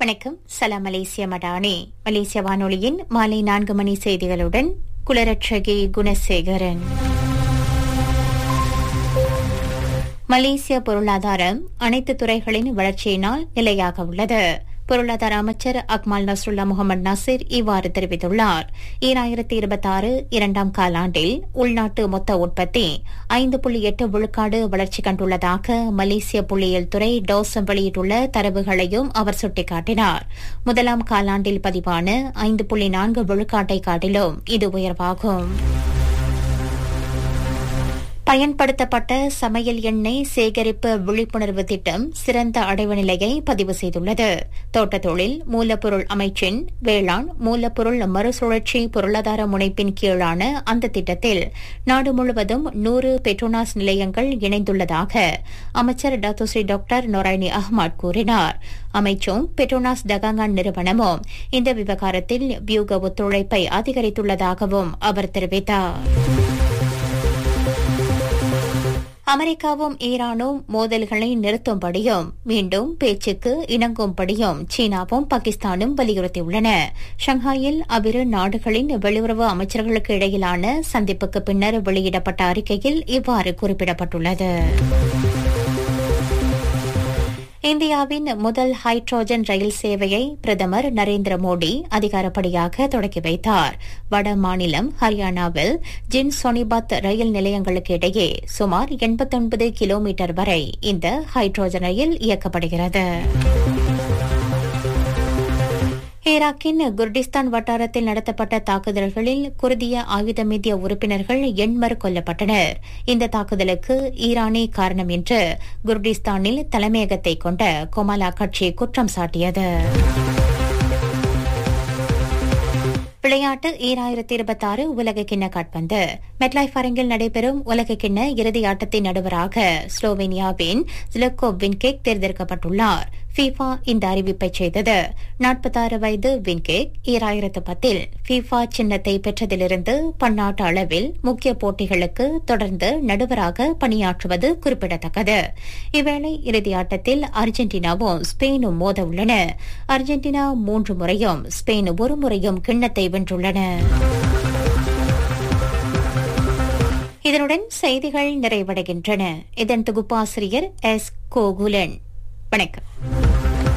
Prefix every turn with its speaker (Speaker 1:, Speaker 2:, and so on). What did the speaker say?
Speaker 1: வணக்கம். சலாம் மலேசிய மடானி. மலேசிய வானொலியின் மாலை 4 மணி செய்திகளுடன் குலரட்சகி குணசேகரன். மலேசிய பொருளாதாரம் அனைத்து துறைகளின் வளர்ச்சியினால் நிலையாக உள்ளது. பொருளாதார அமைச்சர் அக்மால் நஸ்ருல்லா முகமது நாசிர் இவ்வாறு தெரிவித்துள்ளார். 2026 இரண்டாம் காலாண்டில் உள்நாட்டு மொத்த உற்பத்தி 5.8 விழுக்காடு வளர்ச்சி கண்டுள்ளதாக மலேசிய புள்ளியியல் துறை டோசம் வெளியிட்டுள்ள தரவுகளையும் அவர் சுட்டிக்காட்டினார். முதலாம் காலாண்டில் பதிவான 5.4 விழுக்காட்டை காட்டிலும் இது உயர்வாகும். பயன்படுத்தப்பட்ட சமையல் எண்ணெய் சேகரிப்பு விழிப்புணர்வு திட்டம் சிறந்த அடைவு நிலையை பதிவு செய்துள்ளது. தோட்டத் தொழில் மூலப்பொருள் அமைச்சின் வேளாண் மூலப்பொருள் மறுசுழற்சி பொருளாதார முனைப்பின் கீழான அந்த திட்டத்தில் நாடு முழுவதும் 100 பெட்ரோனாஸ் நிலையங்கள் இணைந்துள்ளதாக அமைச்சர் டாக்டர் டாக்டர் நொராய்னி அஹ்மத் கூறினார். அமைச்சும் பெட்ரோனாஸ் டகாங்கான் நிறுவனமும் இந்த விவகாரத்தில் வியூக ஒத்துழைப்பை அதிகரித்துள்ளதாகவும் அவர் தெரிவித்தார். அமெரிக்காவும் ஈரானும் மோதல்களை நிறுத்தும்படியும் மீண்டும் பேச்சுக்கு இணங்கும்படியும் சீனாவும் பாகிஸ்தானும் வலியுறுத்தியுள்ளன. ஷங்காயில் அவ்விரு நாடுகளின் வெளியுறவு அமைச்சர்களுக்கு இடையிலான சந்திப்புக்கு பின்னர் வெளியிடப்பட்ட அறிக்கையில் இவ்வாறு குறிப்பிடப்பட்டுள்ளது. இந்தியாவின் முதல் ஹைட்ரோஜன் ரயில் சேவையை பிரதமர் நரேந்திர மோடி அதிகாரப்படியாக தொடக்கி வைத்தார். வட மாநிலம் ஹரியானாவில் ஜின் சோனிபத் ரயில் நிலையங்களுக்கு இடையே சுமார் 89 கிலோமீட்டர் வரை இந்த ஹைட்ரோஜன் ரயில் இயக்கப்படுகிறது. ஈராக்கின் குர்டிஸ்தான் வட்டாரத்தில் நடத்தப்பட்ட தாக்குதல்களில் குர்திய ஆயுதமேந்திய உறுப்பினர்கள் 8 கொல்லப்பட்டனர். இந்த தாக்குதலுக்கு ஈரானே காரணம் என்று குர்டிஸ்தானில் தலைமையகத்தை கொண்ட கொமாலா கட்சி குற்றம் சாட்டியது. விளையாட்டு 2026 உலகக்கிண்ண கால்பந்து. மெட்லைஃப் அரங்கில் நடைபெறும் உலகக்கிண்ண இறுதி ஆட்டத்தின் நடுவராக ஸ்லோவேனியாவின் ஜிலக்கோ வின்கேக் தேர்ந்தெடுக்கப்பட்டுள்ளார். FIFA இந்த அறிவிப்பை செய்தது. 46 வயது வின்கேக் 2010 FIFA சின்னத்தை பெற்றதிலிருந்து பன்னாட்டு அளவில் முக்கிய போட்டிகளுக்கு தொடர்ந்து நடுவராக பணியாற்றுவது குறிப்பிடத்தக்கது. இவ்வேளை இறுதி ஆட்டத்தில் அர்ஜென்டினாவும் ஸ்பெயினும் மோத உள்ளன. அர்ஜென்டினா 3 முறையும் ஸ்பெயின் 1 முறையும் கிண்ணத்தை வென்றுள்ளன. இதனுடன் செய்திகள் நிறைவடைகின்றன. இதன் தொகுப்பாசிரியர் S. கோகுலன். வணக்கம்.